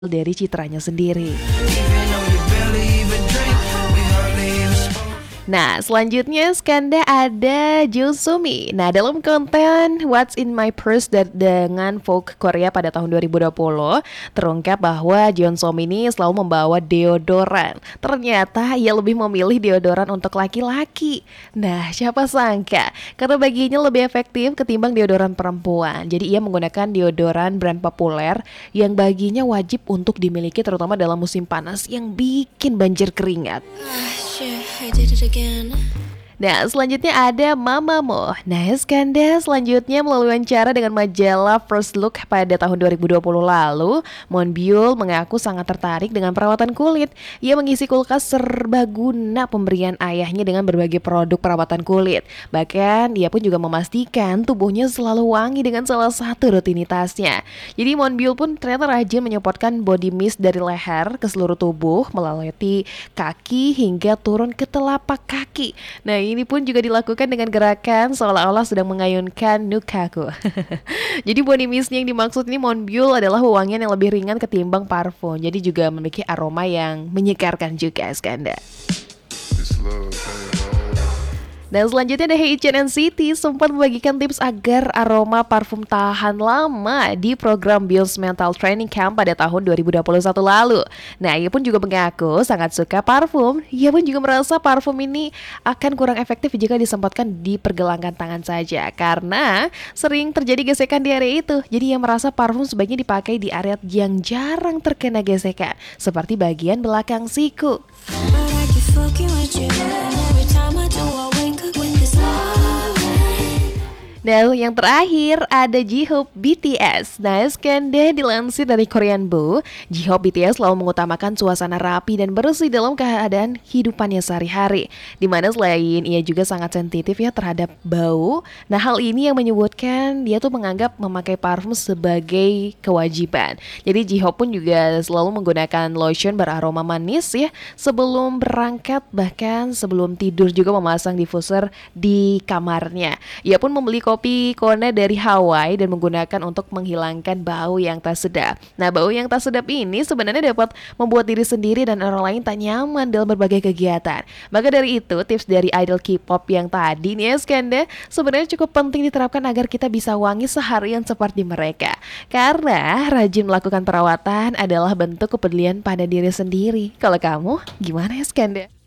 dari citranya sendiri. Nah, selanjutnya Skanda ada Jusumi. Nah, dalam konten What's in My Purse dengan Vogue Korea pada tahun 2020, terungkap bahwa Jeonsom ini selalu membawa deodoran. Ternyata ia lebih memilih deodoran untuk laki-laki. Nah, siapa sangka karena baginya lebih efektif ketimbang deodoran perempuan. Jadi ia menggunakan deodoran brand populer yang baginya wajib untuk dimiliki terutama dalam musim panas yang bikin banjir keringat. I did it again. Nah, selanjutnya ada Mamamoo. Nah, Skanda selanjutnya melalui wawancara dengan majalah First Look pada tahun 2020 lalu, Monbyul mengaku sangat tertarik dengan perawatan kulit. Ia mengisi kulkas serbaguna pemberian ayahnya dengan berbagai produk perawatan kulit. Bahkan, ia pun juga memastikan tubuhnya selalu wangi dengan salah satu rutinitasnya. Jadi, Monbyul pun ternyata rajin menyemprotkan body mist dari leher ke seluruh tubuh, melalui kaki hingga turun ke telapak kaki. Nah, ini pun juga dilakukan dengan gerakan seolah-olah sedang mengayunkan nukaku. Jadi body mist yang dimaksud ini Monbyul adalah wewangian yang lebih ringan ketimbang parfum. Jadi juga memiliki aroma yang menyegarkan juga, Skanda. Dan selanjutnya ada HNCT sempat membagikan tips agar aroma parfum tahan lama di program Beyond Mental Training Camp pada tahun 2021 lalu. Nah, ia pun juga mengaku sangat suka parfum. Ia pun juga merasa parfum ini akan kurang efektif jika disemprotkan di pergelangan tangan saja karena sering terjadi gesekan di area itu. Jadi ia merasa parfum sebaiknya dipakai di area yang jarang terkena gesekan, seperti bagian belakang siku. But I keep fucking with you, and every time I do, I wake up with this love. Nah, yang terakhir ada J-Hope BTS. Nah, Skanda dilansir dari Korean Bo, J-Hope BTS selalu mengutamakan suasana rapi dan bersih dalam keadaan hidupannya sehari-hari. Dimana selain ia juga sangat sensitif ya terhadap bau. Nah, hal ini yang menyebutkan dia tuh menganggap memakai parfum sebagai kewajiban. Jadi J-Hope pun juga selalu menggunakan lotion beraroma manis ya sebelum berangkat, bahkan sebelum tidur juga memasang diffuser di kamarnya. Ia pun membeli kopi Kona dari Hawaii dan menggunakan untuk menghilangkan bau yang tak sedap. Nah, bau yang tak sedap ini sebenarnya dapat membuat diri sendiri dan orang lain tak nyaman dalam berbagai kegiatan. Maka dari itu, tips dari idol K-pop yang tadi nih ya, Skanda, sebenarnya cukup penting diterapkan agar kita bisa wangi seharian seperti mereka. Karena rajin melakukan perawatan adalah bentuk kepedulian pada diri sendiri. Kalau kamu, gimana ya, Skanda?